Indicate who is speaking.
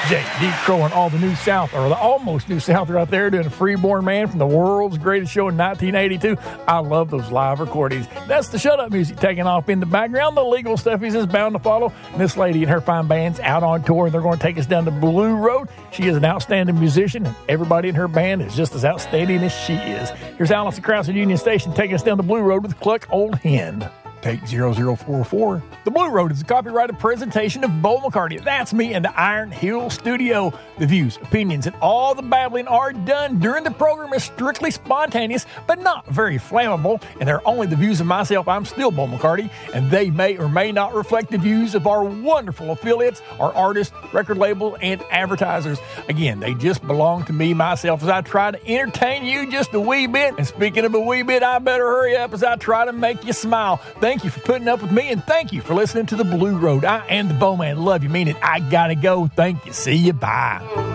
Speaker 1: J.D. Crow and all the New South, or the almost New South, are out there doing a Freeborn Man from the world's greatest show in 1982. I love those live recordings. That's the shut-up music taking off in the background. The legal stuff is bound to follow. And this lady and her fine band's out on tour, and they're going to take us down the Blue Road. She is an outstanding musician, and everybody in her band is just as outstanding as she is. Here's Allison Krauss at Union Station taking us down the Blue Road with Cluck Old Hen. Take 0044. The Blue Road is a copyrighted presentation of Bo McCarty. That's me in the Iron Hill Studio. The views, opinions, and all the babbling are done during the program is strictly spontaneous, but not very flammable, and they're only the views of myself. I'm still Bo McCarty, and they may or may not reflect the views of our wonderful affiliates, our artists, record labels, and advertisers. Again, they just belong to me, myself, as I try to entertain you just a wee bit. And speaking of a wee bit, I better hurry up as I try to make you smile. Thank you for putting up with me, and thank you for listening to the Blue Road. I am the Bowman. Love you, mean it. I gotta go. Thank you. See you. Bye.